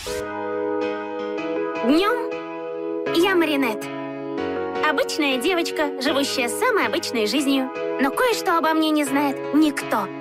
Днем я Маринет. Обычная девочка, живущая самой обычной жизнью. Но кое-что обо мне не знает никто.